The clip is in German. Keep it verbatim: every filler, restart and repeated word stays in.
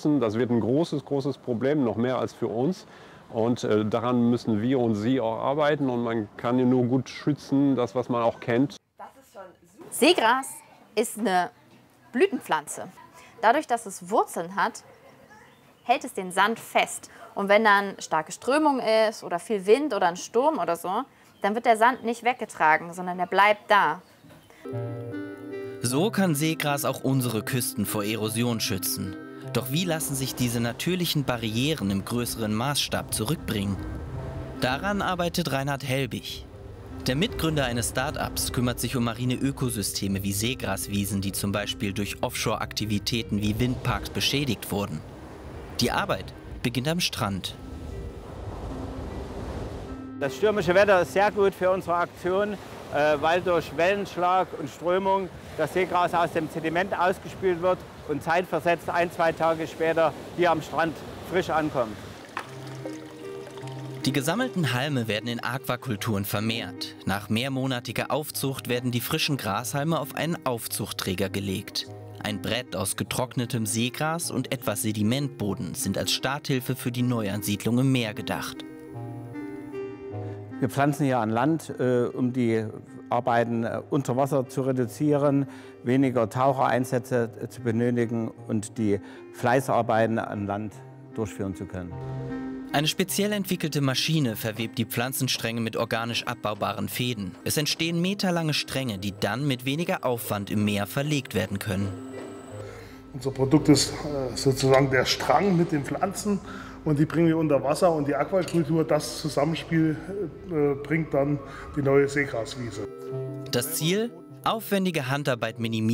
schützen. Das wird ein großes, großes Problem, noch mehr als für uns. Und äh, daran müssen wir und Sie auch arbeiten. Und man kann ja nur gut schützen, das, was man auch kennt. Seegras ist eine Blütenpflanze. Dadurch, dass es Wurzeln hat, hält es den Sand fest. Und wenn dann starke Strömung ist oder viel Wind oder ein Sturm oder so, dann wird der Sand nicht weggetragen, sondern der bleibt da. So kann Seegras auch unsere Küsten vor Erosion schützen. Doch wie lassen sich diese natürlichen Barrieren im größeren Maßstab zurückbringen? Daran arbeitet Reinhard Helbig. Der Mitgründer eines Start-ups kümmert sich um marine Ökosysteme wie Seegraswiesen, die zum Beispiel durch Offshore-Aktivitäten wie Windparks beschädigt wurden. Die Arbeit beginnt am Strand. Das stürmische Wetter ist sehr gut für unsere Aktion, äh, weil durch Wellenschlag und Strömung das Seegras aus dem Sediment ausgespült wird und zeitversetzt ein, zwei Tage später hier am Strand frisch ankommt. Die gesammelten Halme werden in Aquakulturen vermehrt. Nach mehrmonatiger Aufzucht werden die frischen Grashalme auf einen Aufzuchtträger gelegt. Ein Brett aus getrocknetem Seegras und etwas Sedimentboden sind als Starthilfe für die Neuansiedlung im Meer gedacht. Wir pflanzen hier an Land, äh, um die Arbeiten äh, unter Wasser zu reduzieren, weniger Tauchereinsätze äh, zu benötigen und die Fleißarbeiten an Land durchführen zu können. Eine speziell entwickelte Maschine verwebt die Pflanzenstränge mit organisch abbaubaren Fäden. Es entstehen meterlange Stränge, die dann mit weniger Aufwand im Meer verlegt werden können. Unser Produkt ist äh, sozusagen der Strang mit den Pflanzen und die bringen wir unter Wasser und die Aquakultur, das Zusammenspiel äh, bringt dann die neue Seegraswiese. Das Ziel? Aufwendige Handarbeit minimieren.